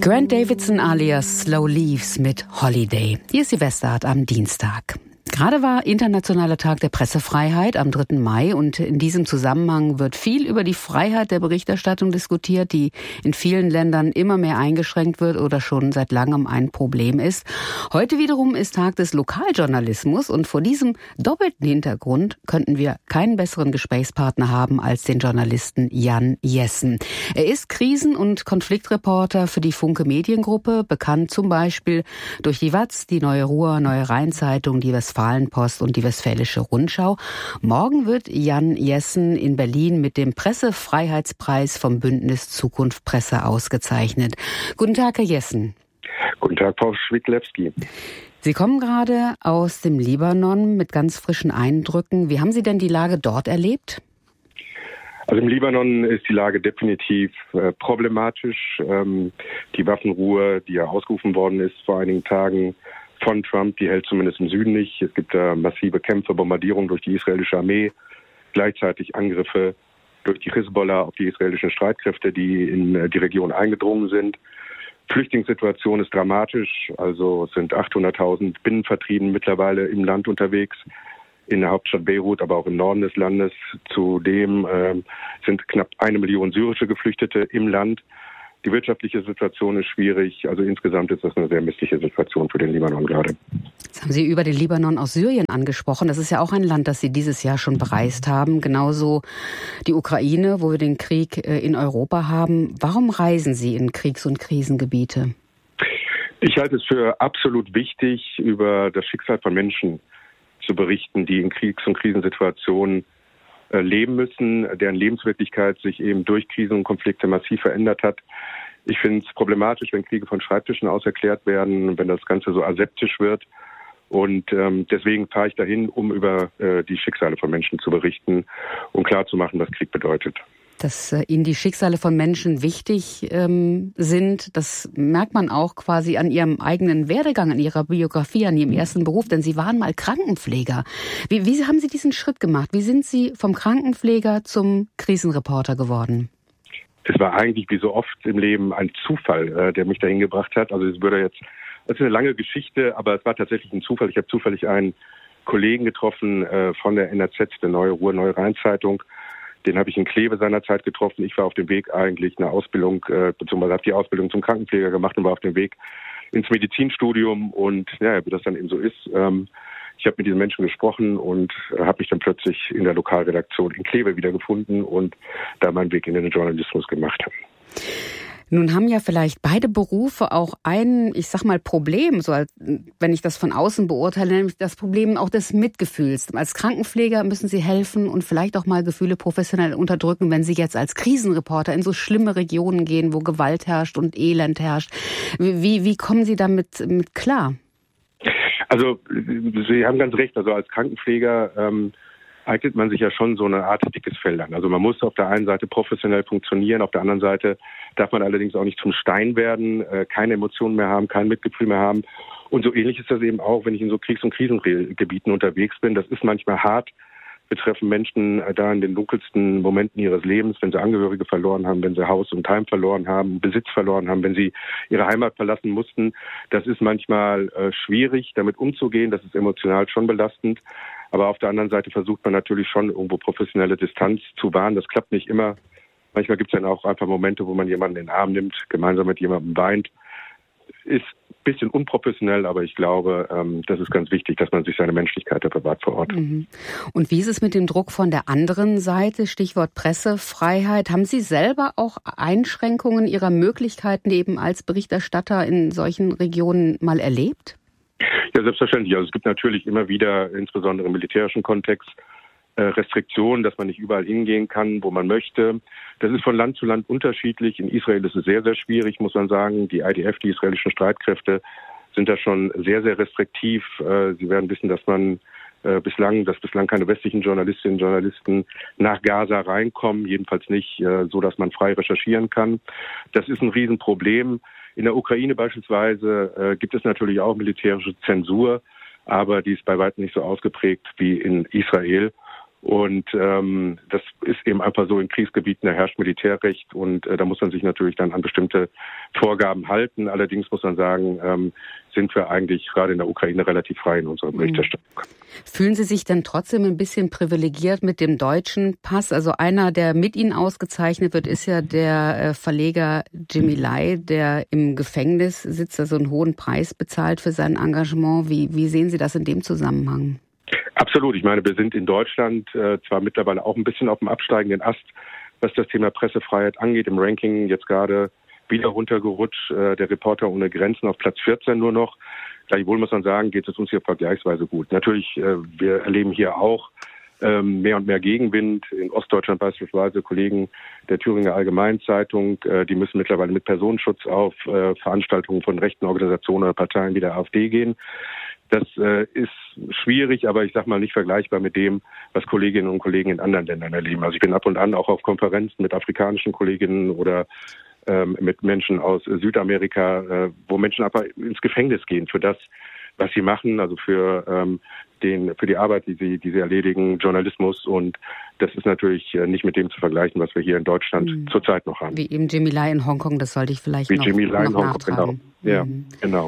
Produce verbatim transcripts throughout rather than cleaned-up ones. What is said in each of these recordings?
Grant Davidson alias Slow Leaves mit Holiday. Hier ist die Westart am Dienstag. Gerade war Internationaler Tag der Pressefreiheit am dritten Mai und in diesem Zusammenhang wird viel über die Freiheit der Berichterstattung diskutiert, die in vielen Ländern immer mehr eingeschränkt wird oder schon seit langem ein Problem ist. Heute wiederum ist Tag des Lokaljournalismus und vor diesem doppelten Hintergrund könnten wir keinen besseren Gesprächspartner haben als den Journalisten Jan Jessen. Er ist Krisen- und Konfliktreporter für die Funke Mediengruppe, bekannt zum Beispiel durch die W A Z, die Neue Ruhr, Neue Rheinzeitung, die Westfalenpost und die Westfälische Rundschau. Morgen wird Jan Jessen in Berlin mit dem Pressefreiheitspreis vom Bündnis Zukunft Presse ausgezeichnet. Guten Tag, Herr Jessen. Guten Tag, Frau Schwidlewski. Sie kommen gerade aus dem Libanon mit ganz frischen Eindrücken. Wie haben Sie denn die Lage dort erlebt? Also im Libanon ist die Lage definitiv äh, problematisch. Ähm, die Waffenruhe, die ja ausgerufen worden ist vor einigen Tagen von Trump, die hält zumindest im Süden nicht. Es gibt äh, massive Kämpfe, Bombardierungen durch die israelische Armee, gleichzeitig Angriffe durch die Hisbollah auf die israelischen Streitkräfte, die in äh, die Region eingedrungen sind. Flüchtlingssituation ist dramatisch, also es sind achthunderttausend Binnenvertrieben mittlerweile im Land unterwegs, in der Hauptstadt Beirut, aber auch im Norden des Landes. Zudem äh, sind knapp eine Million syrische Geflüchtete im Land. Die wirtschaftliche Situation ist schwierig. Also insgesamt ist das eine sehr missliche Situation für den Libanon gerade. Jetzt haben Sie über den Libanon aus Syrien angesprochen. Das ist ja auch ein Land, das Sie dieses Jahr schon bereist haben. Genauso die Ukraine, wo wir den Krieg in Europa haben. Warum reisen Sie in Kriegs- und Krisengebiete? Ich halte es für absolut wichtig, über das Schicksal von Menschen zu berichten, die in Kriegs- und Krisensituationen leben müssen, deren Lebenswirklichkeit sich eben durch Krisen und Konflikte massiv verändert hat. Ich finde es problematisch, wenn Kriege von Schreibtischen aus erklärt werden, wenn das Ganze so aseptisch wird. Und ähm, deswegen fahre ich dahin, um über äh, die Schicksale von Menschen zu berichten und klarzumachen, was Krieg bedeutet. Dass äh, Ihnen die Schicksale von Menschen wichtig ähm, sind, das merkt man auch quasi an Ihrem eigenen Werdegang, an Ihrer Biografie, an Ihrem ersten Beruf, denn Sie waren mal Krankenpfleger. Wie, wie haben Sie diesen Schritt gemacht? Wie sind Sie vom Krankenpfleger zum Krisenreporter geworden? Es war eigentlich wie so oft im Leben ein Zufall, äh, der mich dahin gebracht hat. Also es würde jetzt, das ist eine lange Geschichte, aber es war tatsächlich ein Zufall. Ich habe zufällig einen Kollegen getroffen äh, von der N R Z, der Neue Ruhr, Neue Rheinzeitung. Den habe ich in Kleve seinerzeit getroffen. Ich war auf dem Weg eigentlich eine Ausbildung, äh, beziehungsweise habe die Ausbildung zum Krankenpfleger gemacht und war auf dem Weg ins Medizinstudium. Und ja, wie das dann eben so ist, ähm, ich habe mit diesen Menschen gesprochen und äh, habe mich dann plötzlich in der Lokalredaktion in Kleve wiedergefunden und da meinen Weg in den Journalismus gemacht. Nun haben ja vielleicht beide Berufe auch ein, ich sag mal, Problem, so als, wenn ich das von außen beurteile, nämlich das Problem auch des Mitgefühls. Als Krankenpfleger müssen Sie helfen und vielleicht auch mal Gefühle professionell unterdrücken, wenn Sie jetzt als Krisenreporter in so schlimme Regionen gehen, wo Gewalt herrscht und Elend herrscht. Wie, wie kommen Sie damit mit klar? Also Sie haben ganz recht, also als Krankenpfleger ähm, eignet man sich ja schon so eine Art dickes Fell an. Also man muss auf der einen Seite professionell funktionieren, auf der anderen Seite darf man allerdings auch nicht zum Stein werden, äh, keine Emotionen mehr haben, kein Mitgefühl mehr haben. Und so ähnlich ist das eben auch, wenn ich in so Kriegs- und Krisengebieten unterwegs bin. Das ist manchmal hart, betreffen Menschen äh, da in den dunkelsten Momenten ihres Lebens, wenn sie Angehörige verloren haben, wenn sie Haus und Heim verloren haben, Besitz verloren haben, wenn sie ihre Heimat verlassen mussten. Das ist manchmal äh, schwierig, damit umzugehen. Das ist emotional schon belastend. Aber auf der anderen Seite versucht man natürlich schon irgendwo professionelle Distanz zu wahren. Das klappt nicht immer. Manchmal gibt es dann auch einfach Momente, wo man jemanden in den Arm nimmt, gemeinsam mit jemandem weint. Ist ein bisschen unprofessionell, aber ich glaube, ähm, das ist ganz wichtig, dass man sich seine Menschlichkeit da bewahrt vor Ort. Mhm. Und wie ist es mit dem Druck von der anderen Seite? Stichwort Pressefreiheit. Haben Sie selber auch Einschränkungen Ihrer Möglichkeiten eben als Berichterstatter in solchen Regionen mal erlebt? Ja, selbstverständlich. Also es gibt natürlich immer wieder, insbesondere im militärischen Kontext, Restriktionen, dass man nicht überall hingehen kann, wo man möchte. Das ist von Land zu Land unterschiedlich. In Israel ist es sehr, sehr schwierig, muss man sagen. Die I D F, die israelischen Streitkräfte, sind da schon sehr, sehr restriktiv. Sie werden wissen, dass man bislang, dass bislang keine westlichen Journalistinnen und Journalisten nach Gaza reinkommen, jedenfalls nicht so, dass man frei recherchieren kann. Das ist ein Riesenproblem. In der Ukraine beispielsweise gibt es natürlich auch militärische Zensur, aber die ist bei weitem nicht so ausgeprägt wie in Israel. Und ähm, das ist eben einfach so, in Kriegsgebieten, da herrscht Militärrecht und äh, da muss man sich natürlich dann an bestimmte Vorgaben halten. Allerdings muss man sagen, ähm, sind wir eigentlich gerade in der Ukraine relativ frei in unserer Berichterstattung. Fühlen Sie sich denn trotzdem ein bisschen privilegiert mit dem deutschen Pass? Also einer, der mit Ihnen ausgezeichnet wird, ist ja der äh, Verleger Jimmy Lai, der im Gefängnis sitzt, also einen hohen Preis bezahlt für sein Engagement. Wie, wie sehen Sie das in dem Zusammenhang? Absolut. Ich meine, wir sind in Deutschland äh, zwar mittlerweile auch ein bisschen auf dem absteigenden Ast, was das Thema Pressefreiheit angeht, im Ranking jetzt gerade wieder runtergerutscht, äh, der Reporter ohne Grenzen auf Platz vierzehn nur noch. Gleichwohl muss man sagen, geht es uns hier vergleichsweise gut. Natürlich, äh, wir erleben hier auch ähm, mehr und mehr Gegenwind. In Ostdeutschland beispielsweise Kollegen der Thüringer Allgemeinzeitung, äh, die müssen mittlerweile mit Personenschutz auf äh, Veranstaltungen von rechten Organisationen oder Parteien wie der AfD gehen. Das äh, ist schwierig, aber ich sag mal nicht vergleichbar mit dem, was Kolleginnen und Kollegen in anderen Ländern erleben. Also ich bin ab und an auch auf Konferenzen mit afrikanischen Kolleginnen oder ähm, mit Menschen aus Südamerika, äh, wo Menschen einfach ins Gefängnis gehen für das, was sie machen, also für ähm, den für die Arbeit, die sie die sie erledigen, Journalismus, und das ist natürlich äh, nicht mit dem zu vergleichen, was wir hier in Deutschland mhm. zurzeit noch haben. Wie eben Jimmy Lai in Hongkong, das sollte ich vielleicht Wie noch, Jimmy Lai noch in Hongkong, nachtragen. Genau. Ja, mhm. genau.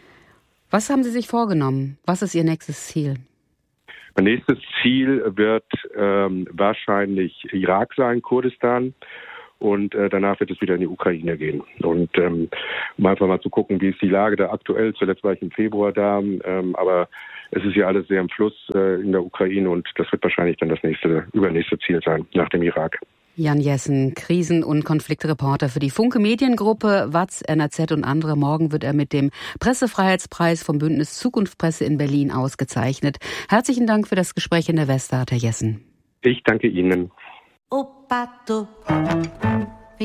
Was haben Sie sich vorgenommen? Was ist Ihr nächstes Ziel? Mein nächstes Ziel wird ähm, wahrscheinlich Irak sein, Kurdistan. Und äh, danach wird es wieder in die Ukraine gehen. Und ähm, um einfach mal zu gucken, wie ist die Lage da aktuell. Zuletzt war ich im Februar da. Ähm, aber es ist ja alles sehr im Fluss äh, in der Ukraine. Und das wird wahrscheinlich dann das nächste, übernächste Ziel sein, nach dem Irak. Jan Jessen, Krisen- und Konfliktreporter für die Funke Mediengruppe, W A Z, N R Z und andere. Morgen wird er mit dem Pressefreiheitspreis vom Bündnis Zukunft Presse in Berlin ausgezeichnet. Herzlichen Dank für das Gespräch in der Westart, Herr Jessen. Ich danke Ihnen. O pato